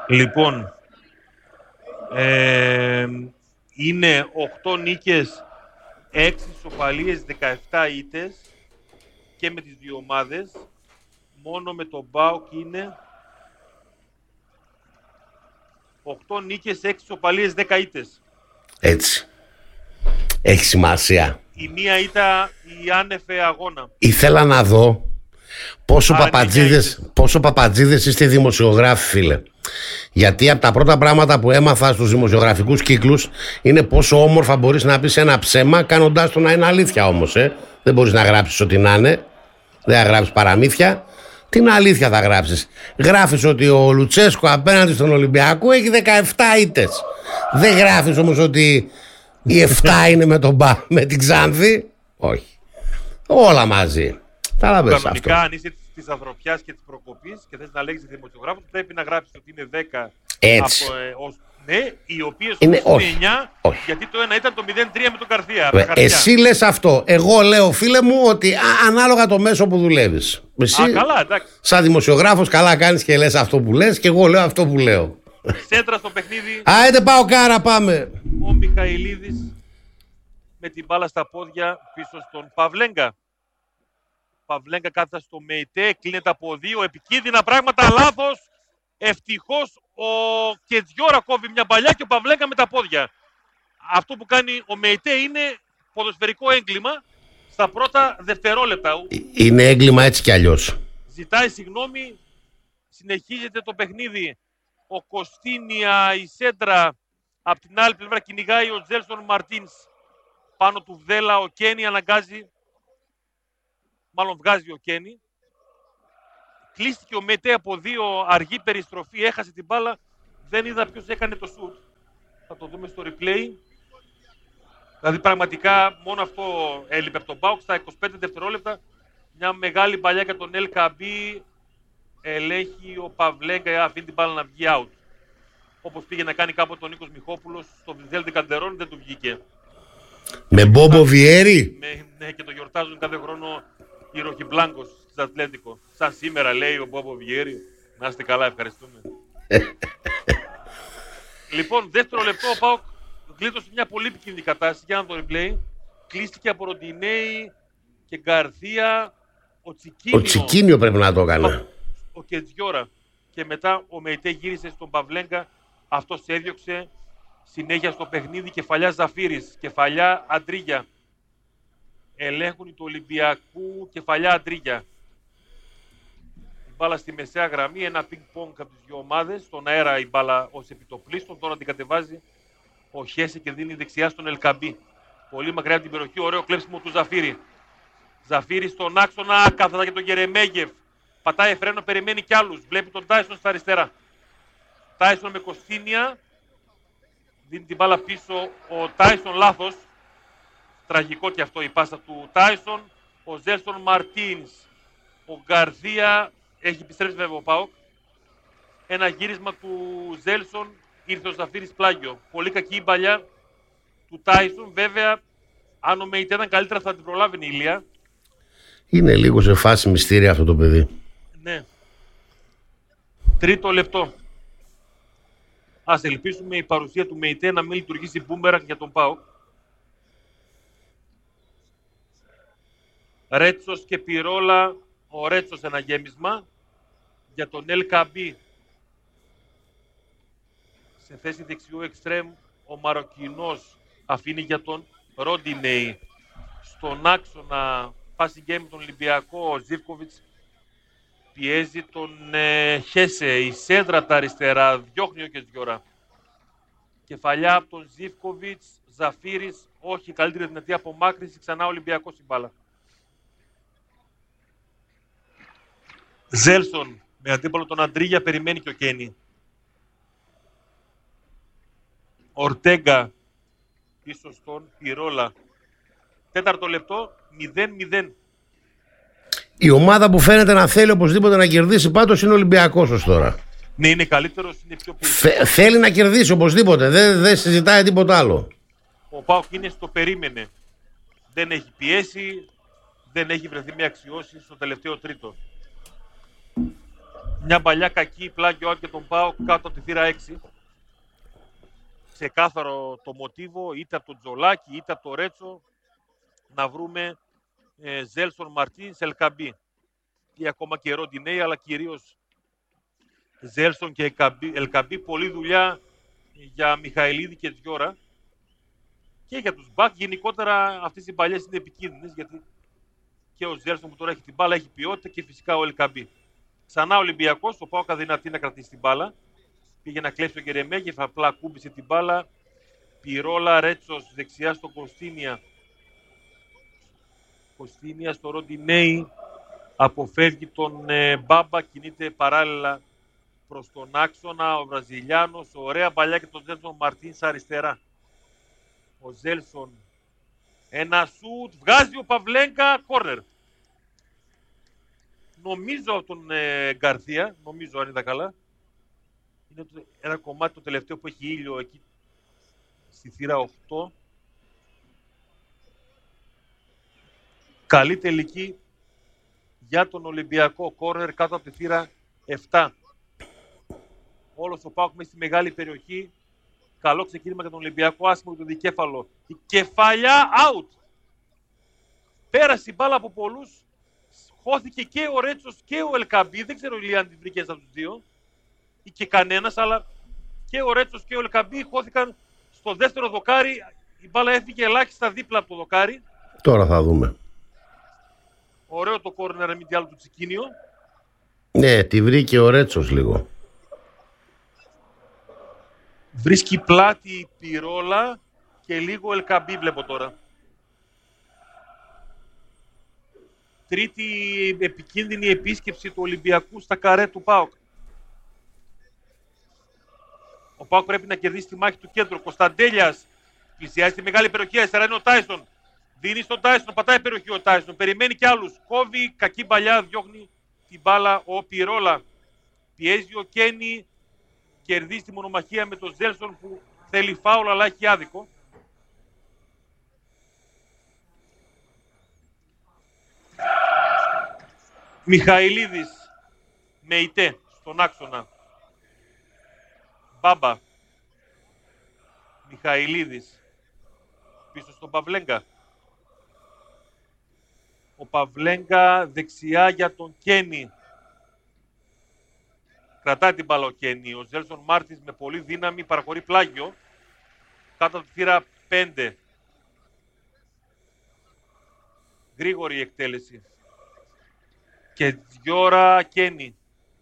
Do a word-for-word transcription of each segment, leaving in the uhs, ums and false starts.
Λοιπόν, ε, είναι οκτώ νίκες, έξι ισοπαλίες, δεκαεπτά ήττες και με τις δύο ομάδες. Μόνο με τον ΠΑΟΚ είναι οκτώ νίκες, έξι ισοπαλίες, δέκα ήττες. Έτσι. Έχει σημασία. Η μία ήττα η άνευε αγώνα. Ήθελα να δω πόσο παπατζίδες, πόσο παπατζίδες είστε δημοσιογράφοι, φίλε. Γιατί από τα πρώτα πράγματα που έμαθα στους δημοσιογραφικούς κύκλους είναι πόσο όμορφα μπορείς να πεις ένα ψέμα κάνοντάς το να είναι αλήθεια όμως. Ε. Δεν μπορείς να γράψεις ό,τι να είναι. Δεν θα γράψεις παραμύθια. Την αλήθεια θα γράψεις. Γράφεις ότι ο Λουτσέσκο απέναντι στον Ολυμπιακό έχει δεκαεπτά ήττες. Δεν γράφεις όμως ότι οι επτά είναι με, τον, με την Ξάνθη. Όχι. Όλα μαζί. Κανονικά, αν είσαι της ανθρωπιάς και της προκοπής και θες να λέγεις δημοσιογράφος, πρέπει να γράψεις ότι είναι δέκα. Έτσι. Από, ε, ως, ναι, οι οποίες είναι, είναι όχι, εννιά, όχι. γιατί το ένα ήταν το μηδέν τρία με τον Καρδία. Ε, εσύ λες αυτό. Εγώ λέω, φίλε μου, ότι α, ανάλογα το μέσο που δουλεύεις. Εσύ, α, καλά, εντάξει. Σαν δημοσιογράφος, καλά κάνεις και λες αυτό που λες και εγώ λέω αυτό που λέω. Σέντρα στο παιχνίδι. Άιντε πάω κάρα, πάμε. Ο Μιχαηλίδης με την μπάλα στα πόδια πίσω στον Παυλέγκα. Παυλέγκα κάθεται στο ΜΕΙΤΕ, κλείνεται από δύο, επικίνδυνα πράγματα, λάθος. Ευτυχώς ο Κετζιόρα κόβει μια παλιά και ο Παυλέγκα με τα πόδια. Αυτό που κάνει ο ΜΕΙΤΕ είναι ποδοσφαιρικό έγκλημα στα πρώτα δευτερόλεπτα. Είναι έγκλημα έτσι κι αλλιώς. Ζητάει συγγνώμη, συνεχίζεται το παιχνίδι. Ο Κωστίνια, η σέντρα, από την άλλη πλευρά κυνηγάει ο Τζέλσον Μαρτίνς. Πάνω του Βδέλα, ο Κένι αναγκάζει, μάλλον βγάζει ο Κένι. Κλείστηκε ο ΜΕΤΕ από δύο, αργή περιστροφή, έχασε την μπάλα. Δεν είδα ποιος έκανε το σουτ. Θα το δούμε στο replay. Δηλαδή πραγματικά μόνο αυτό έλειπε από τον ΠΑΟΚ στα είκοσι πέντε δευτερόλεπτα. Μια μεγάλη παλιά για τον Ελ Καμπί. Ελέγχει ο Παυλέγκα, αφήνει την μπάλα να βγει out. Όπως πήγε να κάνει κάποτε τον Νίκος Μιχόπουλος στο Βιδέλτη Καλτερών, δεν του βγήκε. Με Μπόμπο Βιέρι. Ναι, και το γιορτάζουν κάθε χρόνο οι Ροχιμπλάνκος της Ατλέντικο. Σαν σήμερα λέει ο Μπόμπο Βιέρι. Να είστε καλά, ευχαριστούμε. Λοιπόν, δεύτερο λεπτό ο ΠΑΟΚ γλίτωσε μια πολύ επικίνδυνη κατάσταση. Για να το replay. Κλείστηκε από Ροντινέη και Γκαρδία. Ο Τσικίνιο. Ο Τσικίνιο πρέπει να το έκανε. Ο, ο Κετζιόρα. Και μετά ο ΜΕΙΤΕ γύρισε στον Παυλέγκα. Αυτός έδιωξε. Συνέχεια στο παιχνίδι, κεφαλιά Ζαφύρης, κεφαλιά Αντρίγια. Ελέγχουν του Ολυμπιακού, κεφαλιά Αντρίγια. Η μπάλα στη μεσαία γραμμή, ένα πινκ-πονγκ από τις δύο ομάδες. Στον αέρα η μπάλα ως επιτοπλίστων, τώρα την κατεβάζει ο Χέσε και δίνει δεξιά στον Ελκαμπή. Πολύ μακριά από την περιοχή, ωραίο κλέψιμο του Ζαφύρη. Ζαφύρη στον άξονα, κάθετα για τον Γερεμέγεφ. Πατάει φρένο, περιμένει κι άλλους. Βλέπει τον Τάισον στα αριστερά. Τάισον με Κωστίνια. Δίνει την μπάλα πίσω ο Τάισον, λάθος. Τραγικό και αυτό η πάσα του Τάισον. Ο Ζέλσον Μαρτίνς. Ο Γκαρδία έχει επιστρέψει βέβαια ο ΠΑΟΚ. Ένα γύρισμα του Ζέλσον. Ήρθε ο Ζαφύρης πλάγιο. Πολύ κακή η παλιά του Τάισον. Βέβαια, αν ο ΜΕΙΤΕ ήταν καλύτερα θα την προλάβει η Ηλία. Είναι λίγο σε φάση μυστήρια αυτό το παιδί. Ναι. Τρίτο λεπτό. Ας ελπίσουμε η παρουσία του ΜΕΙΤΕ να μην λειτουργήσει μπούμερακ για τον ΠΑΟΚ. Ρέτσος και Πυρόλα. Ο Ρέτσος ένα γέμισμα. Για τον Ελ Καμπί. Σε θέση δεξιού εξτρέμ ο Μαροκινός αφήνει για τον Ροντινέη. Στον άξονα passing game τον Ολυμπιακό, ο Ζίβκοβιτς πιέζει τον ε, Χέσε. Η σέντρα τα αριστερά, διώχνει ο Κετζιόρα. Κεφαλιά από τον Ζίβκοβιτς, Ζαφύρης, όχι, καλύτερη δυνατή απομάκρυνση, ξανά Ολυμπιακός η μπάλα. Ζέλσον με αντίπαλο τον Αντρίγια, περιμένει και ο Κένι. Ορτέγκα πίσω στον Πυρόλα. Τέταρτο λεπτό, μηδέν μηδέν. Η ομάδα που φαίνεται να θέλει οπωσδήποτε να κερδίσει πάντως είναι ο Ολυμπιακός ως τώρα. Ναι, είναι καλύτερος, είναι πιο Θε, θέλει να κερδίσει οπωσδήποτε, δεν, δεν συζητάει τίποτα άλλο. Ο ΠΑΟΚ είναι στο περίμενε. Δεν έχει πιέσει, δεν έχει βρεθεί με αξιώσεις στο τελευταίο τρίτο. Μια παλιά κακή πλάγιο και τον πάω κάτω από τη θύρα έξι. Ξεκάθαρο το μοτίβο, είτε από τον Τζολάκη, είτε από το Ρέτσο, να βρούμε ε, Ζέλσον Μαρτίν, Ελκαμπή. Ή ακόμα και Ροντινέι, αλλά κυρίως Ζέλσον και Ελκαμπή. Πολλή δουλειά για Μιχαηλίδη και Τζιώρα. Και για τους μπακ, γενικότερα αυτές οι παλιές είναι επικίνδυνες, γιατί και ο Ζέλσον που τώρα έχει την μπάλα έχει ποιότητα και φυσικά ο Ελκαμπή. Ξανά ο Ολυμπιακός, ο Πάοκ αδυνατή να κρατήσει την μπάλα. Πήγε να κλέψει ο Γερεμέγεφ, απλά ακούμπησε την μπάλα. Πυρόλα, Ρέτσος δεξιά στο Κωστίνια. Κωστίνια στο Ροντινέι. Αποφεύγει τον ε, Μπάμπα, κινείται παράλληλα προς τον άξονα. Ο Βραζιλιάνος, ωραία παλιά και τον Ζέλσον Μαρτίνς αριστερά. Ο Ζέλσον, ένα σουτ, βγάζει ο Παυλέγκα, κόρνερ. Νομίζω από τον ε, Γκαρθία, νομίζω αν είδα καλά. Είναι το, ένα κομμάτι το τελευταίο που έχει ήλιο εκεί στη θύρα οκτώ. Καλή τελική για τον Ολυμπιακό, κόρνερ κάτω από τη θύρα επτά. Όλος ο Πάοκ μέσα στη μεγάλη περιοχή. Καλό ξεκίνημα για τον Ολυμπιακό, άσχημο για το δικέφαλο. Η κεφαλιά out. Πέρασε η μπάλα από πολλούς. Χώθηκε και ο Ρέτσος και ο Ελκαμπή. Δεν ξέρω Ηλία αν την βρήκε από τους δύο ή και κανένας, αλλά και ο Ρέτσος και ο Ελκαμπή χώθηκαν στο δεύτερο δοκάρι. Η μπάλα έφυγε ελάχιστα δίπλα από το δοκάρι. Τώρα θα δούμε. Ωραίο το κόρνερ, μη τι άλλο, του Τσικίνιο. Ναι, τη βρήκε ο Ρέτσος λίγο. Βρίσκει πλάτη η Πυρόλα και λίγο Ελκαμπή βλέπω τώρα. Τρίτη επικίνδυνη επίσκεψη του Ολυμπιακού στα καρέ του ΠΑΟΚ. Ο ΠΑΟΚ πρέπει να κερδίσει τη μάχη του κέντρου. Κωνσταντέλιας πλησιάζει τη μεγάλη περιοχή. Αριστερά είναι ο Τάισον. Δίνει στον Τάισον, πατάει περιοχή ο Τάισον. Περιμένει κι άλλους. Κόβει, κακή παλιά, διώχνει την μπάλα ο Πυρόλα. Πιέζει ο Κένι. Κερδίζει τη μονομαχία με τον Ζέλσον που θέλει φάουλ αλλά έχει άδικο. Μιχαηλίδης με ητέ στον άξονα. Μπάμπα. Μιχαηλίδης πίσω στον Παυλέγκα. Ο Παυλέγκα δεξιά για τον Κένι. Κρατάει την μπάλα ο Κένι. Ο Ζέλσον Μάρτινς με πολύ δύναμη παραχωρεί πλάγιο. Κάτω από τη θύρα πέντε. Γρήγορη η εκτέλεση. Και Τζιώρα Κένι.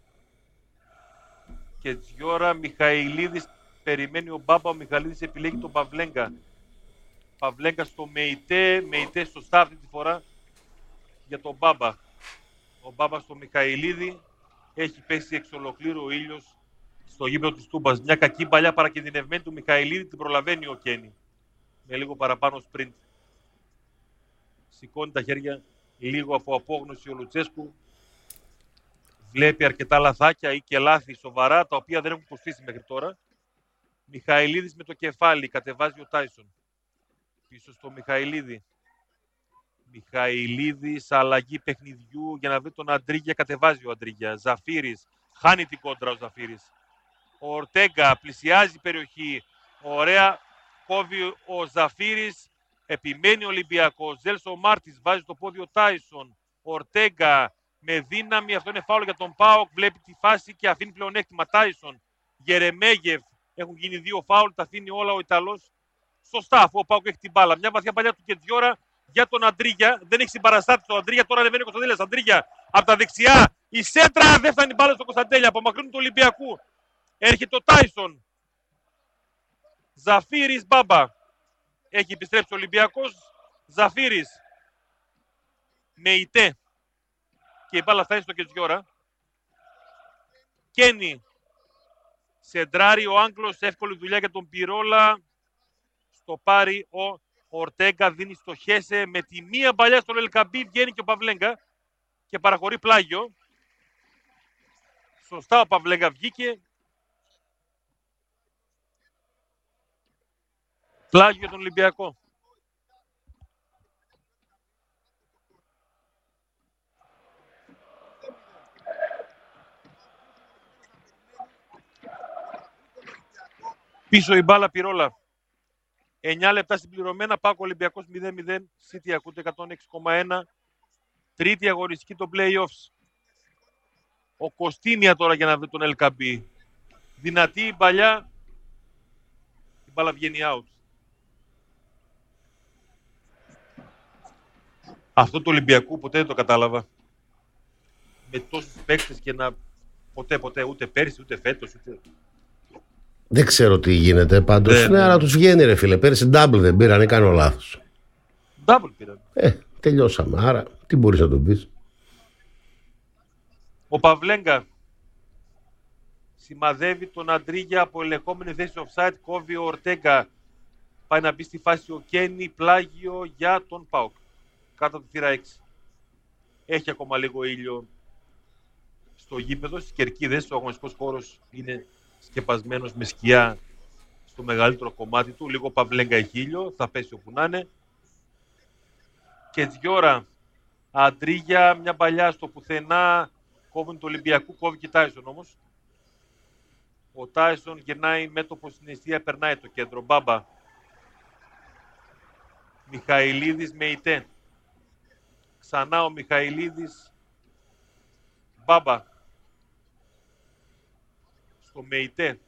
Και Τζιώρα Μιχαηλίδης. Περιμένει ο Μπάμπα. Ο Μιχαηλίδης επιλέγει τον Παυλέγκα. Παυλέγκα στο Μεϊτέ. Μεϊτέ σωστά αυτή τη φορά για τον Μπάμπα. Ο Μπάμπα στο Μιχαηλίδη. Έχει πέσει εξ ολοκλήρου ο ήλιος στο γήπεδο της Τούμπας. Μια κακή παλιά παρακινδυνευμένη του Μιχαηλίδη την προλαβαίνει ο Κένι. Με λίγο παραπάνω sprint. Σηκώνει τα χέρια λίγο από απόγνωση ο Λουτσέσκου. Βλέπει αρκετά λαθάκια ή και λάθη σοβαρά, τα οποία δεν έχουν κοστίσει μέχρι τώρα. Μιχαηλίδης με το κεφάλι. Κατεβάζει ο Τάισον. Πίσω στο Μιχαηλίδη. Μιχαηλίδης, αλλαγή παιχνιδιού για να βρει τον Αντρίγια. Κατεβάζει ο Αντρίγια. Ζαφύρης. Χάνει την κόντρα ο Ζαφύρης. Ο Ορτέγκα πλησιάζει περιοχή. Ωραία. Κόβει ο Ζαφύρης. Επιμένει ο Ολυμπιακός. Ζέλσο Μάρτις βάζει το πόδι ο Τάισον. Ορτέγκα με δύναμη. Αυτό είναι φάουλ για τον ΠΑΟΚ. Βλέπει τη φάση και αφήνει πλεονέκτημα. Τάισον. Γερεμέγεφ. Έχουν γίνει δύο φάουλ. Τα αφήνει όλα ο Ιταλός. Σωστά, αφού ο ΠΑΟΚ έχει την μπάλα. Μια βαθιά παλιά του Κεντζιώρα για τον Αντρίγια. Δεν έχει συμπαραστάτη τον Αντρίγια. Τώρα ανεβαίνει ο Κωνσταντέλιας. Αντρίγια από τα δεξιά. Η σέντρα δεν φτάνει μπάλα στον Κωνσταντέλια. Απομακρύνουν του Ολυμπιακού. Έρχεται ο Τάισον. Ζαφύρης Μπάμπα. Έχει επιστρέψει ο Ολυμπιακός. Ζαφύρης. Με ητέ. Και η μπάλα φτάνει στο Κεντζιώρα. Κένι. Σεντράρει ο Άγγλος. Εύκολη δουλειά για τον Πυρόλα. Στο πάρει ο Ορτέγκα. Δίνει στο Χέσε. Με τη μία παλιά στον Ελκαμπή βγαίνει και ο Παυλέγκα. Και παραχωρεί πλάγιο. Σωστά ο Παυλέγκα βγήκε. Πλάγιο για τον Ολυμπιακό. Πίσω η μπάλα Πυρόλα. εννιά λεπτά συμπληρωμένα. ΠΑΟΚ Ολυμπιακός μηδέν μηδέn. City ακούτε εκατόν έξι κόμμα ένα. Τρίτη αγωνιστική των play-offs. Ο Κωστίνια τώρα για να βρει τον Ελκαμπή. Δυνατή η παλιά. Η μπάλα βγαίνει out. Αυτό του Ολυμπιακού ποτέ δεν το κατάλαβα. Με τόσους παίκτες και να... Ποτέ, ποτέ, ούτε πέρσι, ούτε φέτος, ούτε... Δεν ξέρω τι γίνεται πάντως. Δεν, ναι, ναι. αλλά τους βγαίνει ρε φίλε. Πέρσι double δεν πήραν ή κάνω λάθος. Double πήραν. Ε, τελειώσαμε. Άρα τι μπορείς να τον πεις. Ο Παυλέγκα σημαδεύει τον Αντρίγια από ελεγχόμενη θέση offside. Κόβει ο Ορτέγκα. Πάει να μπει στη φάση ο Κένι. Πλάγιο για τον ΠΑΟΚ. Κάτω από τη θύρα έξι. Έχει ακόμα λίγο ήλιο στο γήπεδο. Στις κερκίδες ο αγωνιστικός χώρος είναι σκεπασμένος με σκιά στο μεγαλύτερο κομμάτι του. Λίγο Παυλέγκα έχει ήλιο. Θα πέσει όπου να είναι. Και Τζιόρα. Αντρίγια. Μια παλιά στο πουθενά. Κόβουν του Ολυμπιακού. Κόβει και Τάισον όμως. Ο Τάισον γυρνάει μέτωπο στην αιστεία. Περνάει το κέντρο. Μπάμπα. Μιχαηλίδης με ητέ. Ξανά ο Μιχαηλίδης. Μπάμπα. Στο Μεϊτέ.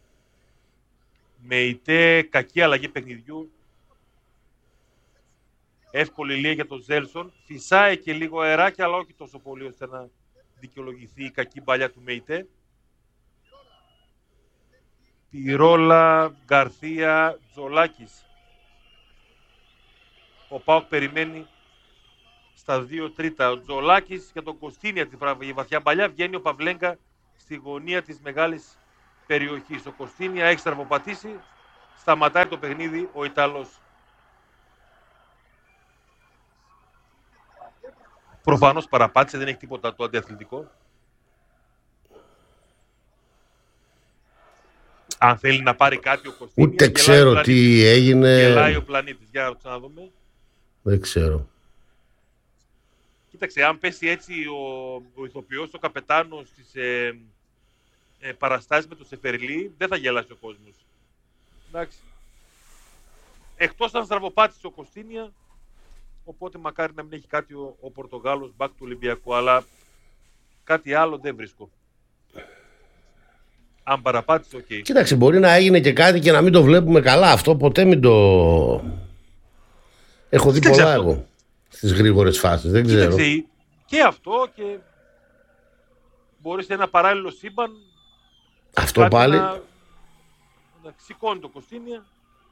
Μεϊτέ, κακή αλλαγή παιχνιδιού. Εύκολη λία για τον Ζέλσον. Φυσάει και λίγο αεράκι, αλλά όχι τόσο πολύ ώστε να δικαιολογηθεί η κακή μπαλιά του Μεϊτέ. Πυρόλα, Γκαρθία, Τζολάκης. Ο ΠΑΟΚ περιμένει στα δύο τρίτα. Ο Τζολάκης για τον Κωστίνια τη βαθιά μπαλιά. Βγαίνει ο Παυλέγκα στη γωνία της μεγάλης περιοχής. Ο Κωστίνια έχει στραβοπατήσει. Σταματάει το παιχνίδι ο Ιταλός. Προφανώς παραπάτησε, δεν έχει τίποτα το αντιαθλητικό. Αν θέλει να πάρει κάτι ο Κωστίνια. Ούτε ξέρω τι έγινε. Γελάει ο πλανήτης. Για να το ξαναδούμε. Δεν ξέρω. Κοίταξε, αν πέσει έτσι ο, ο ηθοποιός, ο καπετάνος στις ε, ε, παραστάσεις με το Σεφερλί, δεν θα γελάσει ο κόσμος. Εντάξει. Εκτός αν στραβοπάτησε ο Κωστίνια, οπότε μακάρι να μην έχει κάτι ο, ο Πορτογάλος μπακ του Ολυμπιακού, αλλά κάτι άλλο δεν βρίσκω. Αν παραπάτησε, οκ. Okay. Κοίταξε, μπορεί να έγινε και κάτι και να μην το βλέπουμε καλά. Αυτό ποτέ μην το... Έχω δει πολλά εγώ στις γρήγορες φάσεις, δεν ξέρω. Κοίταξε, και αυτό και μπορεί σε ένα παράλληλο σύμπαν αυτό πάλι να, να σηκώνει το Κωστίνια.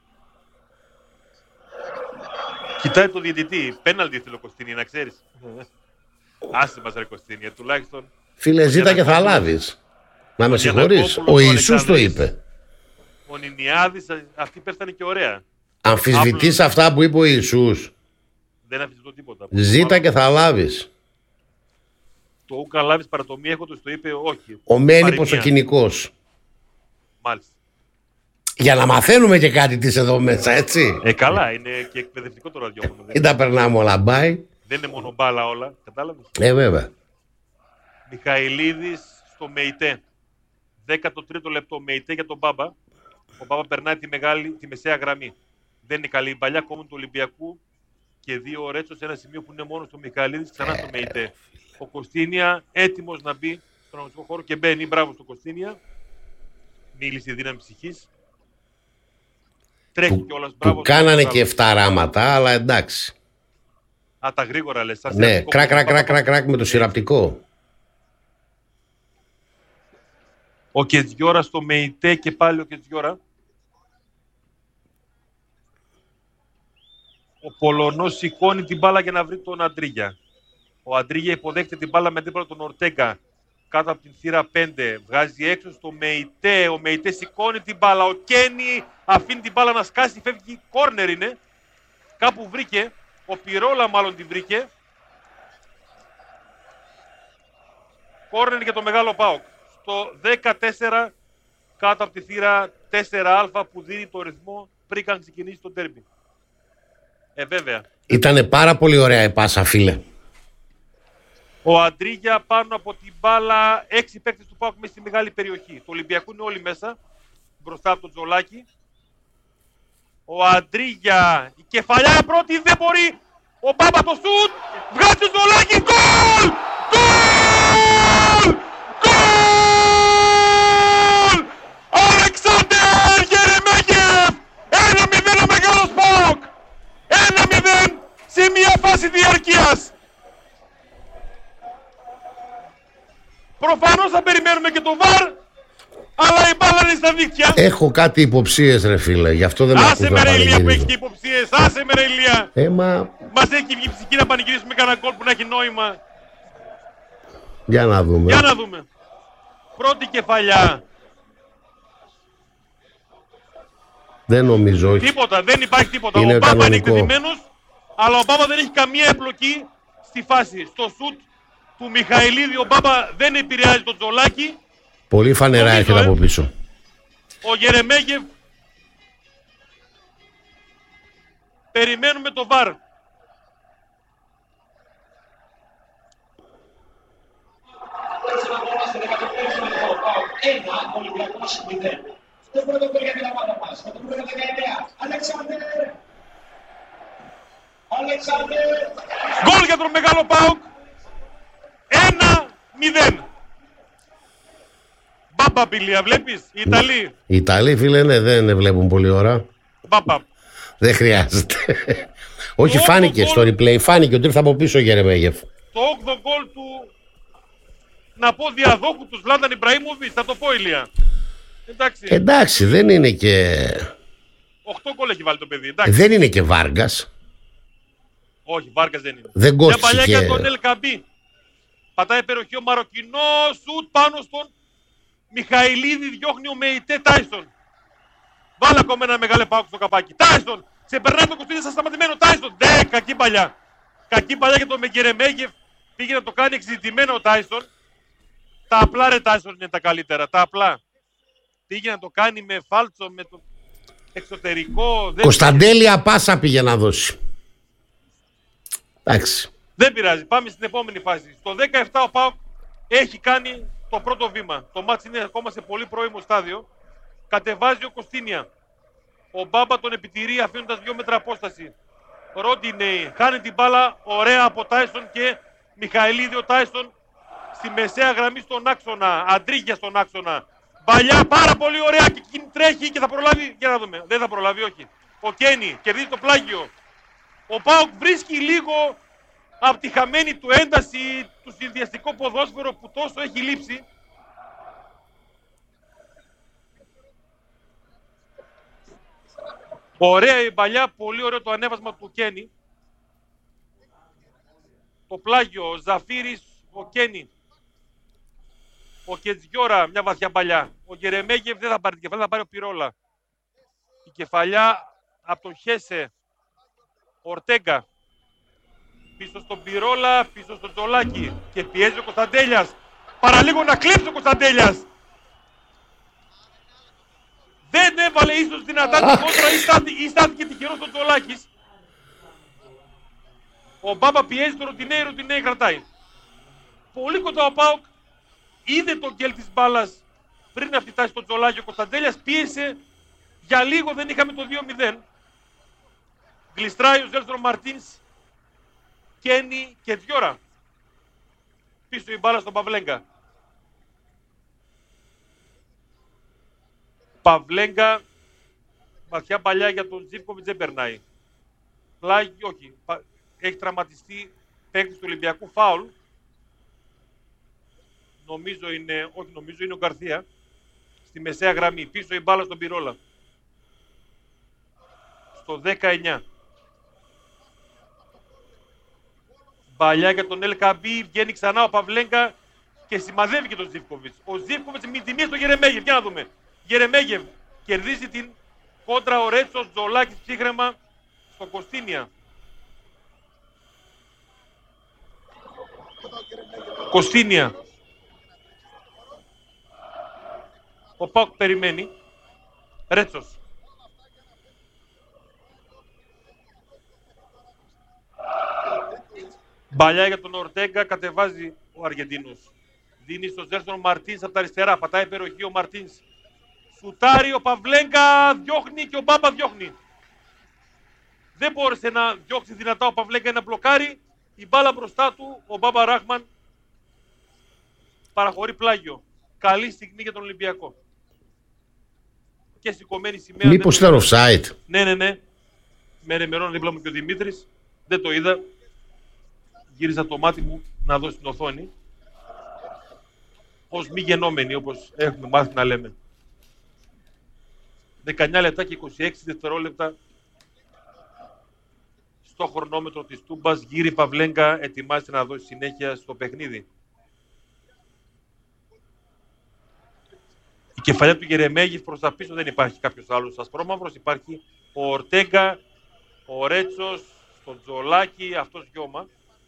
Κοιτάει το διαιτητή. Πέναλτι θέλει ο Κωστίνια, να ξέρεις. Άσε μας ρε Κωστίνια, τουλάχιστον. Φίλε, ζήτα και θα λάβεις. Να με συγχωρείς. Ο Ιησούς το είπε. Ο Νινιάδης, αυτή πέφτανε και ωραία. Αμφισβητείς αυτά που είπε ο Ιησούς. Δεν αμφισβητώ τίποτα. Ζήτα και θα λάβεις. Το ούκα λάβεις παρατομή έχοντας το είπε όχι. Ο Μένυπος ο κοινικός. Μάλιστα. Για να μαθαίνουμε και κάτι της εδώ μέσα, έτσι. Ε, καλά, είναι και εκπαιδευτικό το ραδιόφωνο. Δεν τα περνάμε όλα, μπάει. Δεν είναι μόνο μπάλα όλα, κατάλαβες. Ε, βέβαια. Μιχαηλίδης στο Μεϊτέ. δέκατο τρίτο λεπτό Μεϊτέ για τον Μπάμπα. Ο Μπάμπα περνάει τη, μεγάλη, τη μεσαία γραμμή. Δεν είναι καλή η παλιά, κόμμα του Ολυμπιακού και δύο ο Ρέτσο σε ένα σημείο που είναι μόνο στο Μιχαηλίδης, ξανά στο Μεϊτέ. Ο Κωστίνια έτοιμος να μπει στον αγωνιστικό χώρο και μπαίνει. Μπράβο στο Κωστίνια. Μίλησε η δύναμη ψυχής. Τρέχει Του, κιόλας. Του κάνανε και εφτά ράματα, αλλά εντάξει. Α, τα γρήγορα λες. Ναι, κρακ, κρακ, κρακ, κρακ, κρακ με το σειραπτικό. Ο Κετζιόρα στο Μεϊτέ και πάλι ο Κετζιόρα. Ο Πολωνός σηκώνει την μπάλα για να βρει τον Αντρίγια. Ο Αντρίγια υποδέχεται την μπάλα με δίπλα τον Ορτέγκα. Κάτω από την θύρα πέντε. Βγάζει έξω στο Μεϊτέ. Ο Μεϊτέ σηκώνει την μπάλα. Ο Κένι αφήνει την μπάλα να σκάσει. Φεύγει. Κόρνερ είναι. Κάπου βρήκε. Ο Πυρόλα μάλλον την βρήκε. Κόρνερ για το μεγάλο ΠΑΟΚ. Στο δεκατέσσερα κάτω από τη θύρα τέσσερα α που δίνει το ρυθμό πριν καν ξεκινήσει το ντέρμπι. Ε, βέβαια. Ήτανε πάρα πολύ ωραία η πάσα, φίλε. Ο Αντρίγια πάνω από την μπάλα, έξι παίκτες του ΠΑΟΚ μέσα στη μεγάλη περιοχή. Το Ολυμπιακού είναι όλοι μέσα, μπροστά από τον Τζολάκη. Ο Αντρίγια, η κεφαλιά πρώτη, δεν μπορεί. Ο Μπάμπα το σουτ, βγάζει το Ζολάκη, γκολ! Γκολ! Γκολ! Αλεξάνδερ Γερεμέγεφ! ένα μηδέν ο Μεγάλος ΠΑΟΚ! ένα μηδέν σε μια φάση διαρκείας. Προφανώς θα περιμένουμε και το βαρ, αλλά η μπάλα είναι στα δίκτυα. Έχω κάτι υποψίες ρε φίλε, γι' αυτό δεν με ακούς να πανηγυρίζω. Άσε με ρε Ηλία που έχει και πανηγυρίζω. υποψίες, άσε με ρε Ηλία. Ε, μα... Μας έχει βγει ψυχή να πανηγυρίσουμε κανένα γκολ που να έχει νόημα. Για να δούμε. Για να δούμε. Πρώτη κεφαλιά. Δεν νομίζω, όχι. Τίποτα, δεν υπάρχει τίποτα. Είναι ο Μπάμπα είναι κανονικό. εκτεθειμένος, αλλά ο Μπάμπα δεν έχει καμία εμπλοκή στη φάση. Στο σουτ του Μιχαηλίδη ο Μπάμπα δεν επηρεάζει τον Τζολάκη. Πολύ φανερά Νομίζω, έρχεται ε. από πίσω. Ο Γερεμέγεφ. Περιμένουμε το βαρ. Ένα Ολυμπιακός μηδέν. Το πρώτο γκολ για την ομάδα μας. Με το πρώτο δεκαεννιά. Αλεξάνδερ. Αλεξάνδερ. Γκολ για τον Μεγάλο ΠΑΟΚ. ένα μηδέν. Μπαμπα πηλία, βλέπεις, οι Ιταλοί. Οι Ιταλοί φίλε ναι, δεν βλέπουν πολύ ώρα. Μπαμπα. Δεν χρειάζεται. Όχι, Το φάνηκε γκολ- στο replay, φάνηκε ότι ήρθε από πίσω ο Γερεμέγεφ. Το όγδοο γκολ του, να πω διαδόχου του Ζλάταν Ιμπραήμοβιτς, θα το πω Ηλία. Εντάξει, Εντάξει, δεν είναι και. οκτώ γκολ έχει βάλει το παιδί, εντάξει. Δεν είναι και Βάργας. Όχι, Βάρκας δεν είναι. Δεν Μια κόστησε παλιά και. για τον Ελκαμπή. Πατάει περιοχή ο Μαροκινός, σουτ πάνω στον Μιχαηλίδη, διώχνει ο Μεϊτέ Τάισον. Βάλε ακόμα ένα μεγάλο πάοκ στο καπάκι. Τάισον, σε περνάει το Κωστίδη σαν σταματημένο. Τάισον, ναι, κακή παλιά. Κακή παλιά για τον Μεγκερεμέγεφ. Πήγε να το κάνει εξειδικευμένο ο Τάισον. Τα απλά ρε Τάισον είναι τα καλύτερα, τα απλά. Πήγε να το κάνει με φάλτσο, με το εξωτερικό. Δεν, Κωνσταντέλια πάσα πήγε να δώσει. Εντάξει. δεν πειράζει, πάμε στην επόμενη φάση. Στο δεκαεπτά ο ΠΑΟΚ έχει κάνει το πρώτο βήμα. Το μάτς είναι ακόμα σε πολύ πρώιμο στάδιο. Κατεβάζει ο Κωστίνια. Ο Μπάμπα τον επιτηρεί αφήνοντας δύο μέτρα απόσταση. Ρόντινεϊ χάνει την μπάλα, ωραία από Τάισον και Μιχαηλίδη. Ο Τάισον στη μεσαία γραμμή στον άξονα. Αντρίγια στον άξονα. Μπαλιά πάρα πολύ ωραία και εκείνη τρέχει και θα προλάβει. Για να δούμε. Δεν θα προλάβει, όχι. Ο Κένι κερδίζει το πλάγιο. Ο ΠΑΟΚ βρίσκει λίγο από τη χαμένη του ένταση του συνδυαστικό ποδόσφαιρο που τόσο έχει λείψει. Ωραία η παλιά, πολύ ωραίο το ανέβασμα του Κένι. Το πλάγιο, ο Ζαφύρης, ο Κένι. Ο Κετζιόρα, μια βαθιά παλιά. Ο Γερεμέγεφ δεν θα πάρει την κεφαλιά, θα πάρει ο Πυρόλα. Η κεφαλιά από τον Χέσε. Ορτέγκα. Πίσω στον Πυρόλα, πίσω στον Τζολάκη. Και πιέζει ο Κωνσταντέλιας. Παραλίγο να κλέψει ο Κωνσταντέλιας. Δεν έβαλε ίσως δυνατά την κόντρα ή στάθηκε, ή στάθηκε τυχερός ο Τζολάκης. Ο Μπάμπα πιέζει τον Ροτινέι, Ροτινέι κρατάει. Πολύ κοντά ο ΠΑΟΚ. Είδε τον γκέλ της μπάλας πριν να φτάσει στον Τζολάκη. Ο Κωνσταντέλιας πίεσε. Για λίγο δεν είχαμε το δύο μηδέν. Γλιστράει ο Ζέλστρο Μαρτίνς. Κένι και Διόρα. Πίσω η μπάλα στον Παυλέγκα. Παυλέγκα. Βαθιά παλιά για τον Τζίβκοβιτς δεν περνάει. Πλάγι, όχι. Έχει τραυματιστεί παίκτης του Ολυμπιακού, φάουλ. Νομίζω είναι, όχι νομίζω είναι ο Γκαρθία. Στη μεσαία γραμμή. Πίσω η μπάλα στον Πυρόλα. Στο δεκαεννιά. Μπαλιά για τον Ελκαμπή, βγαίνει ξανά ο Παυλέγκα και σημαδεύει και τον Ζίβκοβιτς. Ο Ζίβκοβιτς με τιμή στο Γερεμέγεφ. Για να δούμε. Γερεμέγεφ κερδίζει την κόντρα, ο Ρέτσος, Τζολάκης ψύχρεμα στο Κωστίνια. Κωστίνια. Ο ΠΑΟΚ περιμένει. Ρέτσος. Μπαλιά για τον Ορτέγκα, κατεβάζει ο Αργεντίνος. Δίνει στον Ζέρστον Μαρτίνς από τα αριστερά, πατάει περιοχή ο Μαρτίνς. Σουτάρει ο Παυλέγκα, διώχνει και ο Μπάμπα διώχνει. Δεν μπόρεσε να διώξει δυνατά ο Παυλέγκα να μπλοκάρει. Η μπάλα μπροστά του, ο Μπάμπα Ράχμαν παραχωρεί πλάγιο. Καλή στιγμή για τον Ολυμπιακό. Και σηκωμένη σημαία. Μήπως ήταν offside? Ναι, ναι, ναι. Με ρεμερών δίπλα μου και ο Δημήτρης. Δεν το είδα. Γύριζα το μάτι μου να δω στην οθόνη. Ως μη γενόμενοι, όπως έχουμε μάθει να λέμε. δεκαεννιά λεπτά και είκοσι έξι δευτερόλεπτα στο χρονόμετρο της Τούμπας. Γύρι Παυλέγκα ετοιμάζεται να δώσει συνέχεια στο παιχνίδι. Η κεφαλιά του Γερεμέγεφ προς τα πίσω δεν υπάρχει κάποιος άλλος ασπρόμαυρος. Υπάρχει ο Ορτέγκα, ο Ρέτσος, το Τζολάκι, αυτός Γιώμα.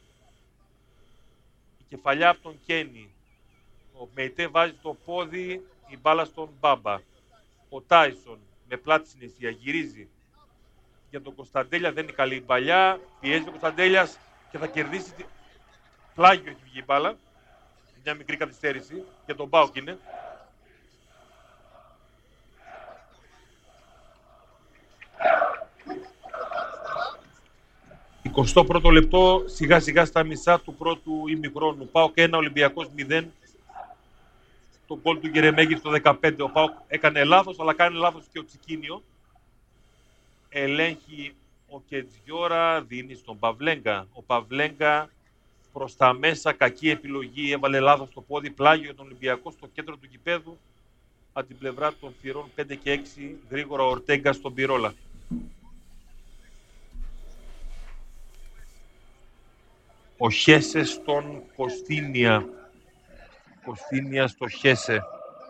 Η κεφαλιά από τον Κένι. Ο Μεϊτέ βάζει το πόδι, η μπάλα στον Μπάμπα. Ο Τάισον με πλάτη συναισθία γυρίζει. Για τον Κωνσταντέλια δεν είναι καλή η παλιά. Πιέζει ο Κωνσταντέλιας και θα κερδίσει. Τη... Πλάγιο έχει βγει η μπάλα. Μια μικρή καθυστέρηση. Για τον Μπάουκ είναι. εικοστό πρώτο λεπτό, σιγά σιγά στα μισά του πρώτου ημιχρόνου. ΠΑΟΚ ένα, Ολυμπιακός μηδέν. Το γκολ του Γερεμέγεφ το δεκαπέντε. Ο ΠΑΟΚ έκανε λάθος, αλλά κάνει λάθος και ο Τσικίνιο. Ελέγχει ο Κετζιόρα, δίνει στον Παυλέγκα. Ο Παυλέγκα προς τα μέσα, κακή επιλογή, έβαλε λάθος το πόδι, πλάγιο για τον Ολυμπιακό στο κέντρο του γηπέδου. Από την πλευρά των θυρών πέντε και έξι, γρήγορα ο Ορτέγκα στον Πυρόλα. Ο Χέσε στον Κωστίνια. Κωστίνια στο Χέσε.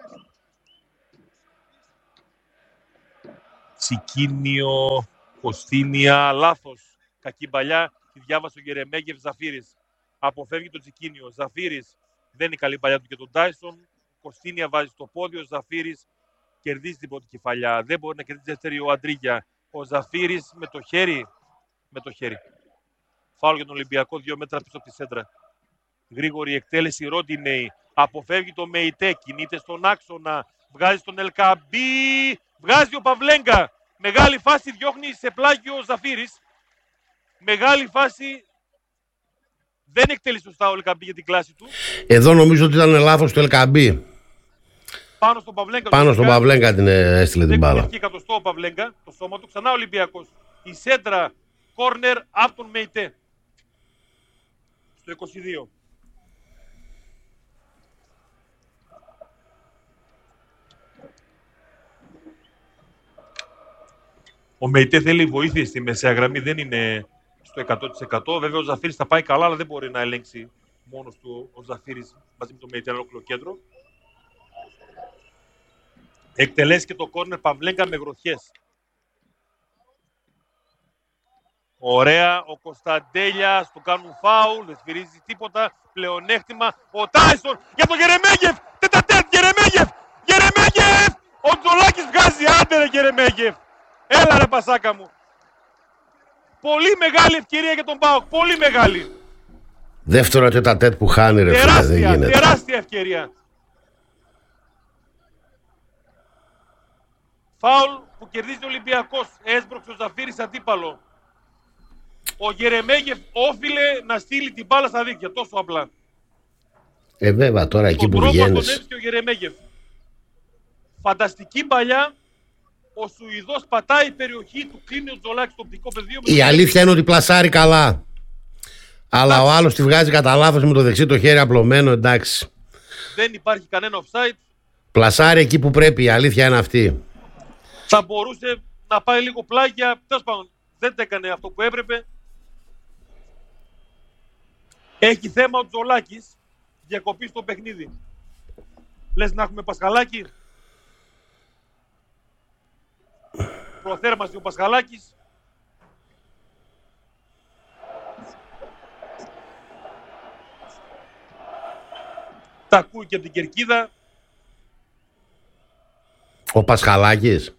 Τσικίνιο, Κωστίνια, λάθος. Κακή παλιά, τη διάβασε ο Γερεμέγεφ. Ζαφύρης αποφεύγει τον Τσικίνιο. Ζαφύρης δεν είναι καλή παλιά του και τον Τάισον. Κωστίνια βάζει στο πόδι, ο Ζαφύρης κερδίζει την πρώτη κεφαλιά. Δεν μπορεί να κερδίσει δεύτερη ο Αντρίγια. Ο Ζαφύρης με το χέρι. Με το χέρι. Φάουλ για τον Ολυμπιακό, δύο μέτρα πίσω από τη σέντρα. Γρήγορη εκτέλεση, Ρόντινεϊ. Αποφεύγει το Μεϊτέ, κινείται στον άξονα. Βγάζει στον Ελκαμπή. Βγάζει ο Παυλέγκα. Μεγάλη φάση, διώχνει σε πλάγιο ο Ζαφύρης. Μεγάλη φάση. Δεν εκτέλει σωστά ο Ελκαμπή για την κλάση του. Εδώ νομίζω ότι ήταν λάθος του Ελκαμπή. Πάνω στον Παυλέγκα. Πάνω στον Παυλέγκα την έστειλε την μπάλα. Δεν εκατοστό ο Παυλέγκα, το σώμα του. Ξανά ο Ολυμπιακός. Η σέντρα κόρνερ από τον Μεϊτέ. Στο είκοσι δύο. Ο Μεϊτέ θέλει βοήθεια στη μεσαία γραμμή, δεν είναι στο εκατό τοις εκατό. Βέβαια ο Ζαφύρης θα πάει καλά, αλλά δεν μπορεί να ελέγξει μόνος του ο Ζαφύρης μαζί με το Μεϊτέ, ένα ολόκληρο κέντρο. Εκτελέσει και το κόρνερ Παυλέγκα με γροθιές. Ωραία, ο Κωνσταντέλιας του κάνουν φάουλ, δεν σφυρίζει τίποτα. Πλεονέκτημα, ο Τάισον για τον Γερεμέγεφ. Τετατέτ, Γερεμέγεφ, Γερεμέγεφ. Ο Τζολάκης βγάζει, άντε ρε Γερεμέγεφ. Έλα ρε πασάκα μου. Πολύ μεγάλη ευκαιρία για τον ΠΑΟΚ, πολύ μεγάλη. Δεύτερο τετατέτ που χάνει ρε φίλε, δεν γίνεται. Τεράστια ευκαιρία. Φάουλ που κερδίζει ο Ολυμπιακός, έσπρωξε ο Ζαφύρης αντίπαλο. Ο Γερεμέγεφ όφιλε να στείλει την μπάλα στα δίκτυα, τόσο απλά. Ε, βέβαια, τώρα εκεί που βγαίνεις. Τον τρόπο τον ο Γερεμέγεφ. Φανταστική παλιά. Ο Σουηδός πατάει η περιοχή του, κλείνει ο Τζολάκης στο οπτικό πεδίο. Η αλήθεια είναι ότι πλασάρει καλά. Αλλά Ά, ο άλλος τη βγάζει κατά λάθος με το δεξί το χέρι απλωμένο, εντάξει. Δεν υπάρχει κανένα offside. Πλασάρει εκεί που πρέπει, η αλήθεια είναι αυτή. Θα μπορούσε να πάει λίγο πλάγια. Τέλος πάντων, δεν το έκανε αυτό που έπρεπε. Έχει θέμα ο Τζολάκης. Διακοπή στο παιχνίδι. Λες να έχουμε Πασχαλάκη. Προθέρμανση ο Πασχαλάκης. Τα ακούει και από την κερκίδα. Ο Πασχαλάκης.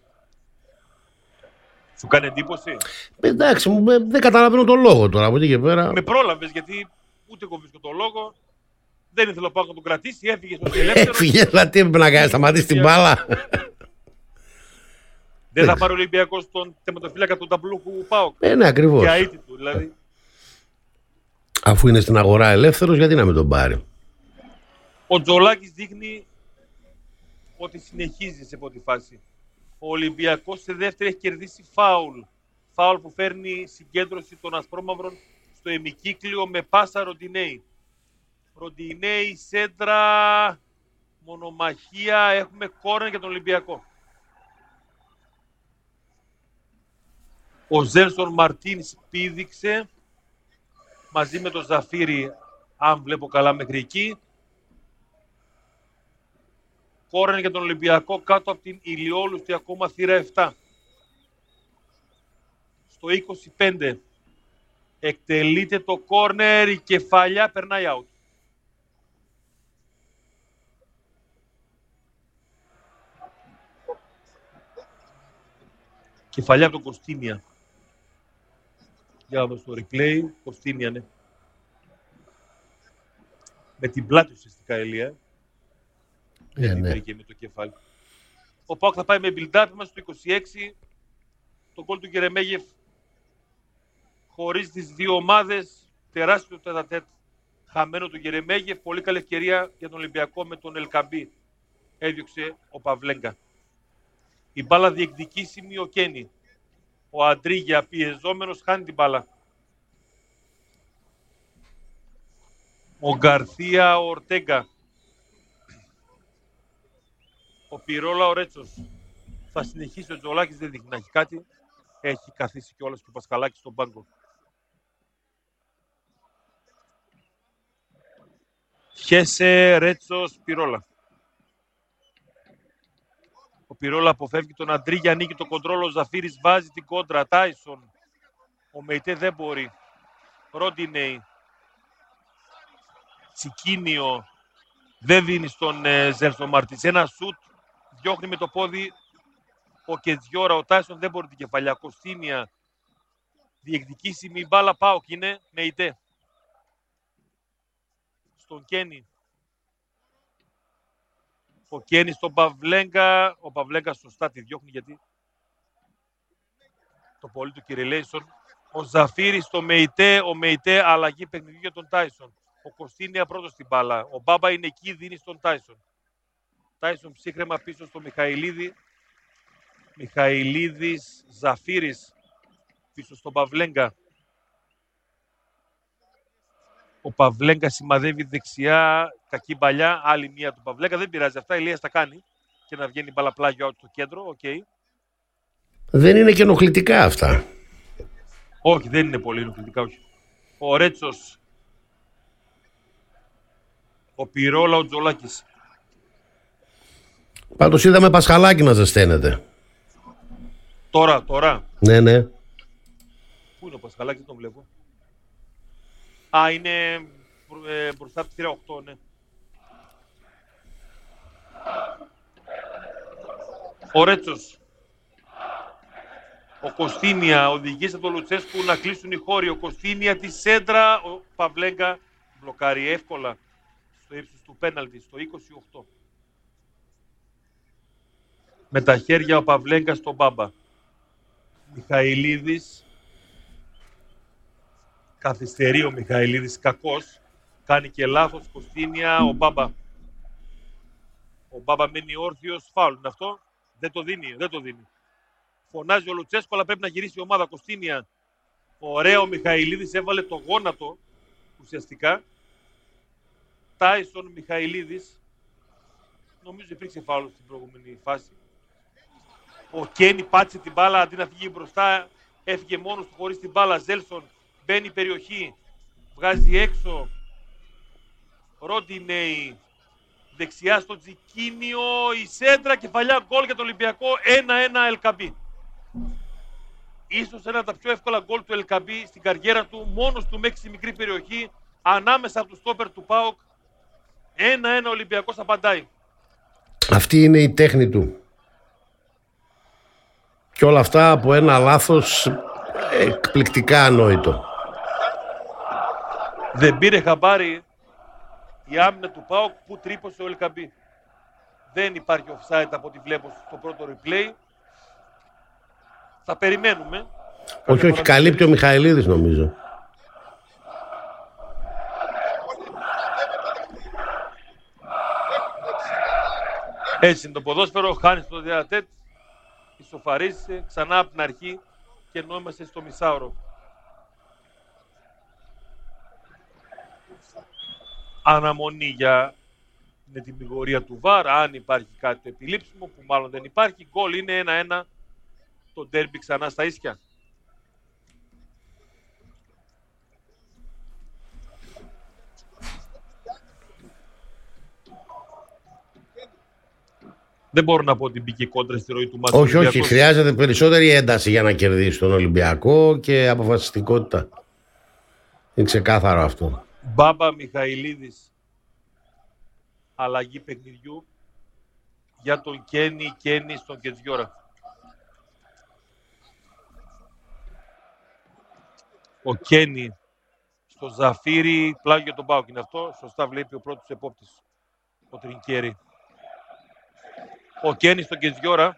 Σου κάνει εντύπωση. Εντάξει, δεν καταλαβαίνω τον λόγο τώρα από εκεί και πέρα. Με πρόλαβες γιατί ούτε εγώ βρίσκω τον λόγο. Δεν ήθελα πάω να τον κρατήσει, έφυγε στον ελεύθερο. Έφυγε, αλλά τι έπρεπε να κάνει, σταματήσει την μπάλα. Δεν θα πάρει ο Ολυμπιακός τον τερματοφύλακα του Ταμπλούχου ΠΑΟΚ. Ε, ναι, ακριβώς. Για ήττη του, δηλαδή. Αφού είναι στην αγορά ελεύθερος, γιατί να μην τον πάρει. Ο Τζολάκης δείχνει ότι συνεχίζει σε πρώτη φάση. Ο Ολυμπιακός σε δεύτερη έχει κερδίσει φάουλ. Φάουλ που φέρνει συγκέντρωση των ασπρόμαυρων στο ημικύκλιο με πάσα Ροντινέη. Ροντινέη, σέντρα, μονομαχία, έχουμε κόρνερ για τον Ολυμπιακό. Ο Ζέλσον Μαρτίνς πήδηξε μαζί με τον Ζαφύρι, αν βλέπω καλά μέχρι εκεί. Κόρνερ για τον Ολυμπιακό κάτω από την ηλιόλουστη ακόμα θύρα επτά. Στο είκοσι πέντε εκτελείται το κόρνερ, η κεφαλιά περνάει out. Κεφαλιά από τον Κωστίνια. Για να δω στο replay. Κωστίνια, ναι. Με την πλάτη ουσιαστικά, Ελία. Ε, ναι. Και με το κεφάλι. Ο ΠΑΟΚ θα πάει με build-up, είμαστε στο είκοσι έξι. Το γκολ του Γερεμέγεφ χωρίς τις δύο ομάδες. Τεράστιο τετατέτ. Χαμένο του Γερεμέγεφ. Πολύ καλή ευκαιρία για τον Ολυμπιακό με τον Ελκαμπή. Έδιωξε ο Παυλέγκα. Η μπάλα διεκδικήσιμη ο Κένι. Ο Αντρίγια πιεζόμενος χάνει την μπάλα. Ο Γκαρθία, ο Ορτέγκα. Ο Πυρόλα, ο Ρέτσος. Θα συνεχίσει ο Τζολάκης, δεν δείχνει να έχει κάτι. Έχει καθίσει κιόλας και ο Πασχαλάκης στον πάγκο. Χέσε, Ρέτσος, Πυρόλα. Ο Πυρόλα αποφεύγει τον Αντρίγια, ανοίγει το κοντρόλ, ο Ζαφύρης βάζει την κόντρα. Τάισον. Ο Μεϊτέ δεν μπορεί. Ρόντινεϊ. Τσικίνιο. Δεν δίνει στον ε, Ζέλσον Μαρτίνς. Ένα σουτ. Διώχνει με το πόδι ο Κετζιόρα. Ο Τάισον δεν μπορεί την κεφαλιά. Κωστίνια. Διεκδικήσιμη μπάλα. ΠΑΟΚ είναι. Μεϊτέ. Στον Κένι. Ο Κένι στον Παυλέγκα. Ο Παυλέγκα σωστά τη διώχνει γιατί το πολύ του Κυριλέισον. Ο Ζαφύρης στο Μεϊτέ. Ο Μεϊτέ αλλαγή παιχνιδιού για τον Τάισον. Ο Κωστίνια πρώτος στην μπάλα. Ο Μπάμπα είναι εκεί, δίνει στον Τάισον. Τάισον ψύχρεμα πίσω στο Μιχαηλίδη. Μιχαηλίδης, Ζαφύρης πίσω στον Παυλέγκα. Ο Παυλέγκα σημαδεύει δεξιά, κακή παλιά, άλλη μία του Παυλέγκα. Δεν πειράζει αυτά, Ηλίας τα κάνει. Και να βγαίνει μπαλαπλάγιο out στο κέντρο, οκ. Okay. Δεν είναι και ενοχλητικά αυτά. Όχι, δεν είναι πολύ ενοχλητικά, όχι. Ο Ρέτσος. Ο Πυρόλα, ο Τζολάκης. Πάντως είδαμε Πασχαλάκη να ζεσταίνεται. Τώρα, τώρα. Ναι, ναι. Πού είναι ο Πασχαλάκης, δεν τον βλέπω. Α, είναι ε, μπροστά από τη θύρα οκτώ, ναι. Ο Ρέτσος. Ο Κωστίνια οδηγήσε τον Λουτσέσκου να κλείσουν οι χώροι. Ο Κωστίνια τη σέντρα. Ο Παυλέγκα μπλοκάρει εύκολα στο ύψος του πέναλτι, στο είκοσι οκτώ. Με τα χέρια ο Παυλέγκα στον Μπάμπα. Μιχαηλίδης. Καθυστερεί ο Μιχαηλίδης, κακός. Κάνει και λάθος, Κωστίνια, ο Μπάμπα. Ο Μπάμπα μένει όρθιος, φάουλ είναι αυτό. Δεν το δίνει, δεν το δίνει. Φωνάζει ο Λουτσέσκο, αλλά πρέπει να γυρίσει η ομάδα. Κωστίνια. Ωραία, ο Μιχαηλίδης έβαλε το γόνατο, ουσιαστικά. Τάισον, Μιχαηλίδης. Νομίζω υπήρξε φάουλ στην προηγούμενη φάση. Ο Κένι πάτησε την μπάλα, αντί να φύγει μπροστά, έφυγε μόνος του χωρίς την μπάλα. Ζέλσον μπαίνει περιοχή, βγάζει έξω. Ρόντινεϊ, δεξιά στο Τζικίνιο, η σέντρα, κεφαλιά, γκολ για το Ολυμπιακό, ένα ένα Ελκαμπή. Ίσως ένα από τα πιο εύκολα γκολ του Ελκαμπή στην καριέρα του, μόνος του μέχρι στη μικρή περιοχή, ανάμεσα από του στόπερ του ΠΑΟΚ. ένα ένα Ολυμπιακός απαντάει. Αυτή είναι η τέχνη του. Και όλα αυτά από ένα λάθος εκπληκτικά ανόητο. Δεν πήρε χαμπάρι η άμυνα του ΠΑΟΚ που τρύπωσε ο Ελκαμπή. Δεν υπάρχει offside από ό,τι βλέπω στο πρώτο replay. Θα περιμένουμε. Όχι, όχι, καλύπτει ο Μιχαηλίδης νομίζω. Έτσι είναι το ποδόσφαιρο, χάνει το διατέτ, ισοφαρίζεσαι ξανά από την αρχή και ενώ είμαστε στο μισάωρο. Αναμονή για με την πηγορία του βαρ, αν υπάρχει κάτι επιλήψιμο, που μάλλον δεν υπάρχει. Γκολ είναι ένα ένα, το ντέρμπι ξανά στα ίσια. Δεν μπορώ να πω ότι μπήκε κόντρα στη ροή του μάτς. Όχι, όχι, χρειάζεται περισσότερη ένταση για να κερδίσει τον Ολυμπιακό και αποφασιστικότητα. Είναι ξεκάθαρο αυτό. Μπάμπα Μιχαηλίδης, αλλαγή παιχνιδιού για τον Κένι Κένι στον Κετζιόρα. Ο Κένι στο Ζαφύρι, πλάγιο για τον Πάοκ είναι αυτό. Σωστά βλέπει ο πρώτος επόπτης, ο Τρινκέρι. Ο Κένι στον Κετζιόρα,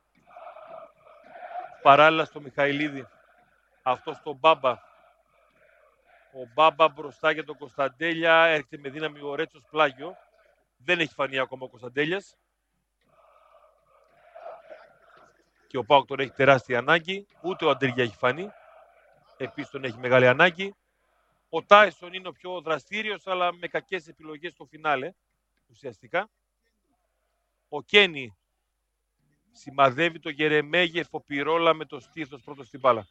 παράλληλα στο Μιχαηλίδη. Αυτό στον Μπάμπα. Ο Μπάμπα μπροστά για τον Κωνσταντέλια, έρχεται με δύναμη ο Ρέτσος πλάγιο. Δεν έχει φανεί ακόμα ο Κωνσταντέλιας. Και ο Πάοκ τον έχει τεράστια ανάγκη. Ούτε ο Αντρίγια έχει φανεί. Επίσης τον έχει μεγάλη ανάγκη. Ο Τάισον είναι ο πιο δραστήριος, αλλά με κακές επιλογές στο φινάλε, ουσιαστικά. Ο Κένι σημαδεύει το Γερεμέγεφ, ο Πυρόλα με το στήθος πρώτο στην μπάλα.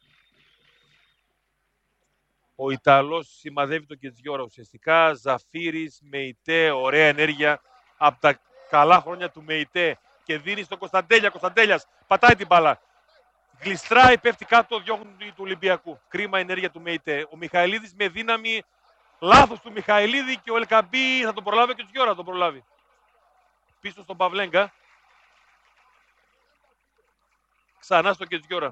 Ο Ιταλός σημαδεύει το Κετζιόρα ουσιαστικά. Ζαφύρης, Μεϊτέ, ωραία ενέργεια από τα καλά χρόνια του Μεϊτέ. Και δίνει στον Κωνσταντέλια. Κωνσταντέλιας πατάει την μπάλα. Γλιστράει, πέφτει κάτω, διώχνουν του Ολυμπιακού. Κρίμα ενέργεια του Μεϊτέ. Ο Μιχαηλίδης με δύναμη. Λάθος του Μιχαηλίδη και ο Ελκαμπή θα τον προλάβει και ο Κετζιόρα θα τον προλάβει. Πίσω στον Παυλέγκα. Ξανά στον Κετζιόρα.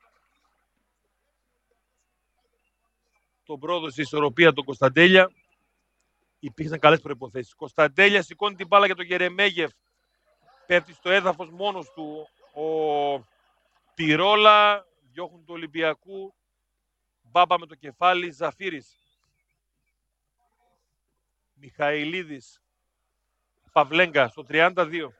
Τον πρόδωσε η ισορροπία τον Κωνσταντέλια. Υπήρξαν καλές προϋποθέσεις. Κωνσταντέλια σηκώνει την μπάλα για τον Γερεμέγεφ. Πέφτει στο έδαφος μόνος του. Ο Πυρόλα. Διώχνουν του Ολυμπιακού. Μπάμπα με το κεφάλι. Ζαφύρης. Μιχαηλίδης. Παυλέγκα στο τριάντα δύο.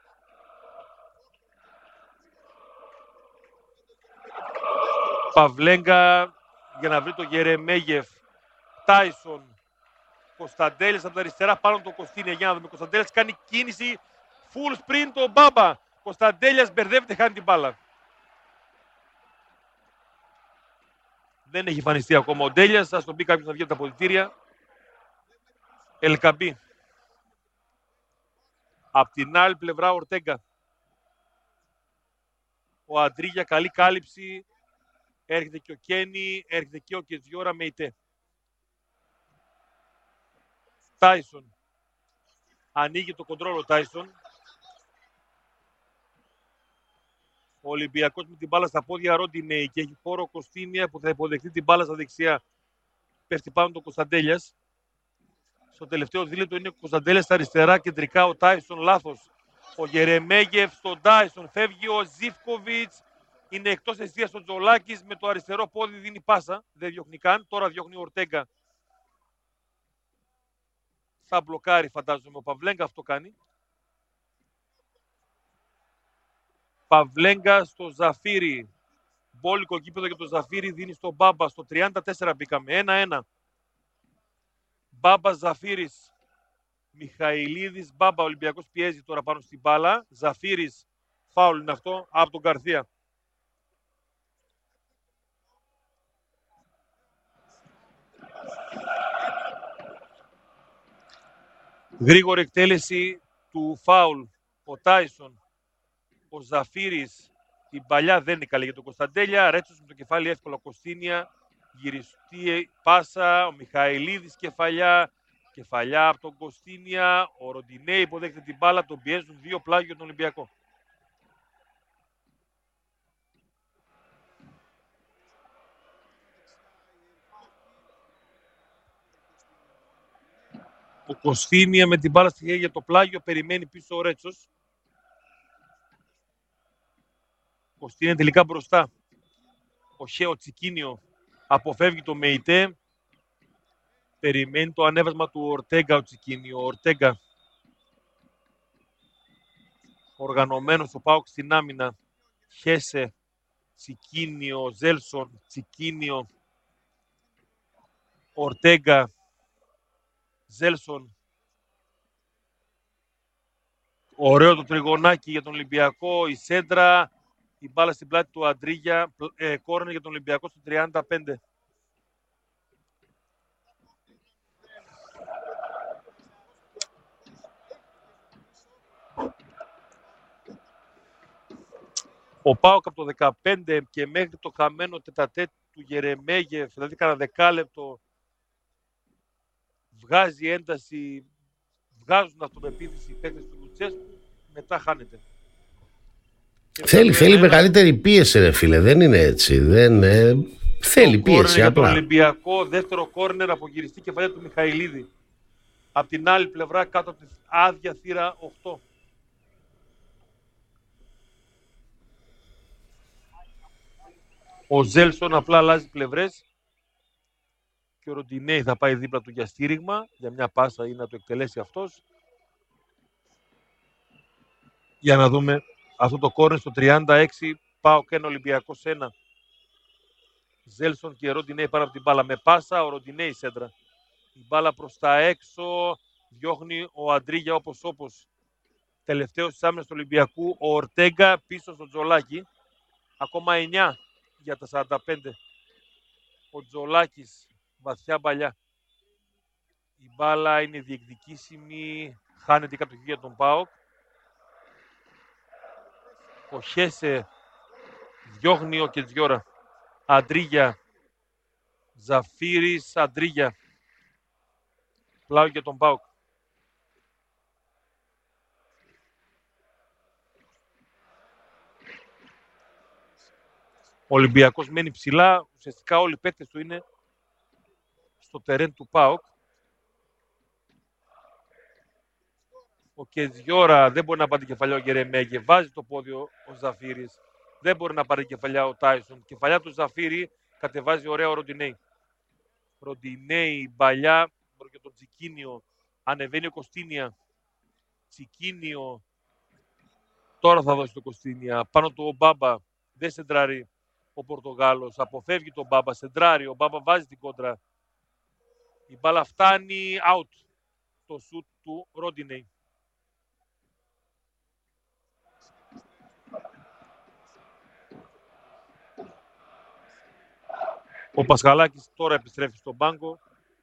Παυλέγκα για να βρει το Γερεμέγεφ. Τάισον. Κωνσταντέλης από τα αριστερά πάνω το Κωστίνια. Για να δούμε. Κωνσταντέλης κάνει κίνηση. Full sprint το Μπάμπα. Κωνσταντέλιας μπερδεύεται, χάνει την μπάλα. Δεν έχει εμφανιστεί ακόμα ο Ντέλιας. Ας τον πει κάποιος να βγει από τα αποδυτήρια. Ελκαμπή. Απ' την άλλη πλευρά Ορτέγκα. Ο Αντρίγια, καλή κάλυψη. Έρχεται και ο Κένι, έρχεται και ο Κετζιόρα Μεϊτέ. Τάισον. Ανοίγει το κοντρόλ ο Τάισον. Ο Ολυμπιακός με την μπάλα στα πόδια Ροντινέη και έχει χώρο Κωστίνια που θα υποδεχτεί την μπάλα στα δεξιά. Πέφτει πάνω το Κωνσταντέλιας. Στο τελευταίο δίλεπτο είναι ο Κωνσταντέλιας στα αριστερά, κεντρικά ο Τάισον λάθος. Ο Γερεμέγεφ στον Τάισον, φεύγει ο Ζίβκοβιτς. Είναι εκτός εστίας ο Τζολάκης, με το αριστερό πόδι δίνει πάσα. Δεν διώχνει καν. Τώρα διώχνει ο Ορτέγκα. Θα μπλοκάρει φαντάζομαι ο Παυλέγκα, αυτό κάνει. Παυλέγκα στο Ζαφύρι. Μπόλικο γήπεδο για το Ζαφύρι, δίνει στον Μπάμπα. Στο τριάντα τέσσερα μπήκαμε. ένα ένα. Μπάμπα Ζαφύρης. Μιχαηλίδης. Μπάμπα, ο Ολυμπιακός πιέζει τώρα πάνω στην μπάλα. Ζαφύρης. Φάουλ είναι αυτό από τον Καρθία. Γρήγορη εκτέλεση του φάουλ. Ο Τάισον. Ο Ζαφύρης. Η παλιά δεν είναι καλή για τον Κωνσταντέλια. Ρέτσος με το κεφάλι εύκολα. Κωστίνια. Γυριστή πάσα. Ο Μιχαηλίδης κεφαλιά. Κεφαλιά από τον Κωστίνια. Ο Ροντινέη υποδέχεται την μπάλα. Τον πιέζουν δύο πλάγιο τον Ολυμπιακό. Ο Κωστίνια με την μπάλα στη χέρια για το πλάγιο. Περιμένει πίσω ο Ρέτσος. Ο Κωστίνια τελικά μπροστά. Ο Χέο Τσικίνιο αποφεύγει το ΜΕΙΤΕ. Περιμένει το ανέβασμα του Ορτέγκα ο Τσικίνιο. Ο Ορτέγκα οργανωμένος ο ΠΑΟΚ στην άμυνα. Χέσε, Τσικίνιο, Ζέλσον, Τσικίνιο, Ορτέγκα, Ζέλσον. Ωραίο το τριγωνάκι για τον Ολυμπιακό. Η σέντρα, η μπάλα στην πλάτη του Αντρίγια. Ε, κόρνερ για τον Ολυμπιακό στο τριάντα πέντε. Ο ΠΑΟΚ από το δεκαπέντε και μέχρι το χαμένο τετατέτ του Γερεμέγεφ, δηλαδή κάνα δεκάλεπτο, βγάζει ένταση, βγάζουν αυτοπεποίθηση οι παίκτες του Λουτσέσκου, μετά χάνεται. Θέλει, θέλει ένα... μεγαλύτερη πίεση, ρε φίλε, δεν είναι έτσι. Δεν, ε... Θέλει πίεση. Για τον Ολυμπιακό, δεύτερο κόρνερ από γυριστή κεφαλιά του Μιχαηλίδη. Απ' την άλλη πλευρά, κάτω από τη άδεια θύρα οκτώ. Ο Ζέλσον απλά αλλάζει πλευρές και ο Ροντινέι θα πάει δίπλα του για στήριγμα, για μια πάσα ή να το εκτελέσει αυτός. Για να δούμε αυτό το κόρνερ στο τριάντα έξι, πάω και ένα Ολυμπιακός ένα. Ζέλσον και Ροντινέι πάνω από την μπάλα με πάσα, ο Ροντινέι σέντρα. Η μπάλα προς τα έξω, διώχνει ο Αντρίγια όπως όπως. Τελευταίος της άμυνας του Ολυμπιακού, ο Ορτέγκα πίσω στο Τζολάκι. Ακόμα εννιά για τα σαράντα πέντε. Ο Τζολάκης, βαθιά μπαλιά. Η μπάλα είναι διεκδικήσιμη, χάνεται η κατοχή για τον ΠΑΟΚ. Ο Χέσε διώχνει ο Κετζιόρα. Αντρίγια, Ζαφύρης, Αντρίγια. Πλάω για τον ΠΑΟΚ. Ο Ολυμπιακός μένει ψηλά, ουσιαστικά όλοι οι παίκτες του είναι στο τερέν του ΠΑΟΚ. Ο Κετζιόρα δεν μπορεί να πάρει κεφαλιά ο Γερεμέγε, βάζει το πόδι ο Ζαφύρης. Δεν μπορεί να πάρει κεφαλιά ο Τάισον. Κεφαλιά του Ζαφύρη κατεβάζει ωραία ο Ροντινέι. Ροντινέι, μπαλιά, και τον Τσικίνιο. Ανεβαίνει ο Κωστίνια. Τσικίνιο. Τώρα θα δώσει το Κωστίνια. Πάνω του ο Μπάμπα. Δεν σεντράρει ο Πορτογάλος. Αποφεύγει τον Μπάμπα. Σεντράρει. Ο Μπάμπα βάζει την κόντρα. Η μπάλα φτάνει out. Το σουτ του Ροντινέι. Ο Πασχαλάκης τώρα επιστρέφει στον πάγκο.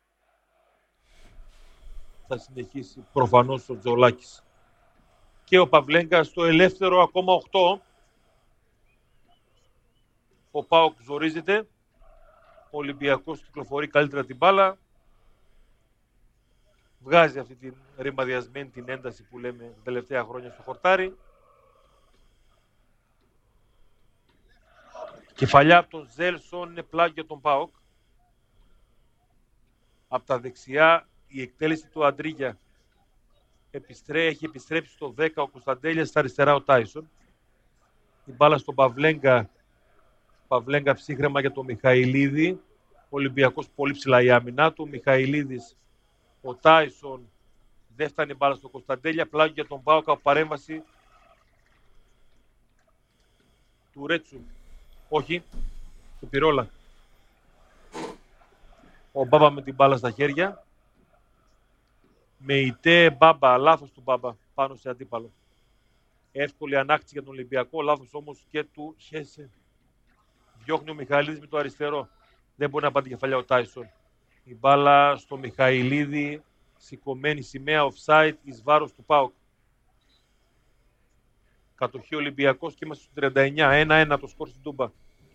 Θα συνεχίσει προφανώς ο Τζολάκης. Και ο Παυλέγκας στο ελεύθερο ακόμα οκτώ. Ο ΠΑΟΚ ζορίζεται. Ο Ολυμπιακός κυκλοφορεί καλύτερα την μπάλα. Βγάζει αυτή την ρημαδιασμένη την ένταση που λέμε τα τελευταία χρόνια στο χορτάρι. Κεφαλιά από τον Ζέλσον είναι πλάγιο για τον ΠΑΟΚ. Από τα δεξιά η εκτέλεση του Αντρίγια. Επιστρέ, έχει επιστρέψει στο δέκα ο Κωνσταντέλιας, στα αριστερά ο Τάισον. Η μπάλα στον Παυλέγκα. Παυλέγκα ψύχρεμα για τον Μιχαηλίδη. Ο Ολυμπιακός πολύ ψηλά η άμυνά του. Μιχαηλίδης, ο Τάισον. Δεν φτάνει η μπάλα στον Κωνσταντέλια. Πλάγιο για τον ΠΑΟΚ από παρέμβαση του Ρέτσου. Όχι, του Πυρόλα. Ο Μπάμπα με την μπάλα στα χέρια. Μεϊτέ Μπάμπα, λάθος του Μπάμπα πάνω σε αντίπαλο. Εύκολη ανάκτηση για τον Ολυμπιακό, λάθος όμως και του Χέσε. Διώχνει ο Μιχαηλίδης με το αριστερό. Δεν μπορεί να πάρει κεφαλιά ο Τάισον. Η μπάλα στο Μιχαηλίδη, σηκωμένη σημαία offside εις βάρος του ΠΑΟΚ. Κατοχή Ολυμπιακός και είμαστε στο τριάντα εννιά. ένα ένα το σκορ στην Τούμπα.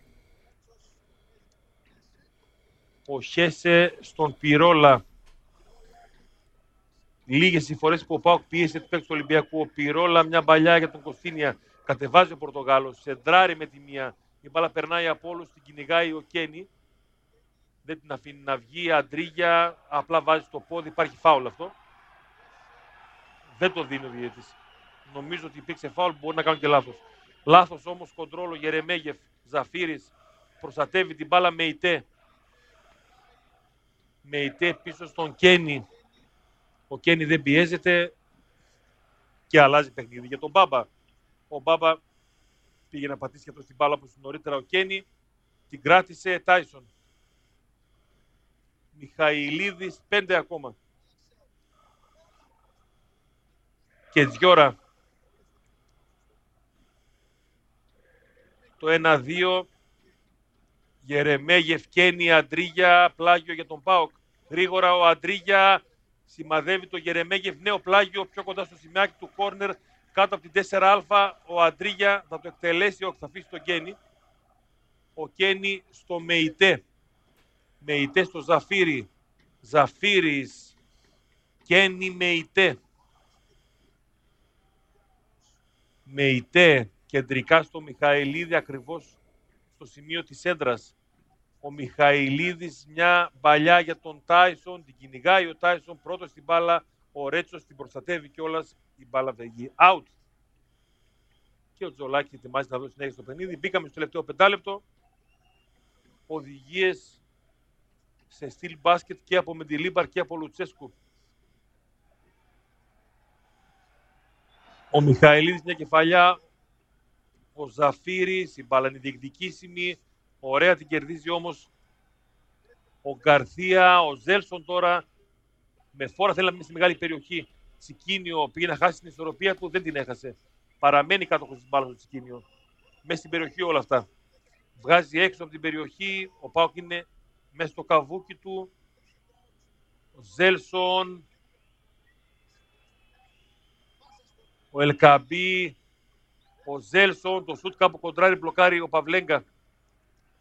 Ο Χέσε στον Πυρόλα. Λίγες οι φορές που ο ΠΑΟΚ πίεσε του παίκτου του Ολυμπιακού. Ο Πυρόλα, μια μπαλιά για τον Κωστίνια. Κατεβάζει ο Πορτογάλος. Σεντράρει με τη μία. Η μπάλα περνάει από όλους. Την κυνηγάει ο Κένι. Δεν την αφήνει να βγει. Αντρίγια. Απλά βάζει το πόδι. Υπάρχει φάουλ αυτό. Δεν το δίνει ο διαιτητής. Νομίζω ότι υπήρξε φάουλ. Μπορεί να κάνουν και λάθος. Λάθος όμως κοντρόλο. Γερεμέγεφ. Ζαφύρης. προστατεύει την μπάλα με ητέ. Με ητέ πίσω στον Κένι. Ο Κένι δεν πιέζεται και αλλάζει παιχνίδι για τον Μπάμπα. Ο Μπάμπα πήγε να πατήσει και αυτό την μπάλα που νωρίτερα ο Κένι. Την κράτησε Τάισον. Μιχαηλίδης, πέντε ακόμα. Και Διόρα. Το ένα δύο. Γερεμέγεφ, Κένι, Αντρίγια, πλάγιο για τον ΠΑΟΚ. Γρήγορα ο Αντρίγια σημαδεύει το Γερεμέγεφ, νέο πλάγιο πιο κοντά στο σημειάκι του κόρνερ κάτω από την τέσσερα α. Ο Αντρίγια θα το εκτελέσει, όχι θα αφήσει τον Κένι. Ο Κένι στο Μεϊτέ. Μεϊτέ στο Ζαφύρι. Ζαφύρις. Κένι Μεϊτέ. Μεϊτέ κεντρικά στο Μιχαηλίδη ακριβώς στο σημείο της έντρας. Ο Μιχαηλίδης μια μπαλιά για τον Τάισον, την κυνηγάει ο Τάισον πρώτος στην μπάλα, ο Ρέτσος την προστατεύει κιόλας, η μπάλα βγει out. Και ο Τζολάκης ετοιμάζει να δώσει συνέχεια στο παιχνίδι. Μπήκαμε στο τελευταίο πεντάλεπτο. Οδηγίες σε στυλ μπάσκετ και από Μεντιλίμπαρ και από Λουτσέσκου. Ο Μιχαηλίδης μια κεφαλιά. Ο Ζαφύρης, η μπάλα είναι διεκδικήσιμη. Ωραία την κερδίζει όμως ο Γκαρθία. Ο Ζέλσον τώρα με φόρα θέλει να μείνει στη μεγάλη περιοχή. Τσικίνιο πήγε να χάσει την ισορροπία του, δεν την έχασε. Παραμένει κάτω της μπάλας του Τσικίνιο. Μέσα στην περιοχή όλα αυτά. Βγάζει έξω από την περιοχή. Ο ΠΑΟΚ είναι μέσα στο καβούκι του. Ο Ζέλσον. Ο Ελκαμπή. Ο Ζέλσον. Το σουτ κάπου κοντράρει, μπλοκάρει ο Παυλέγκα.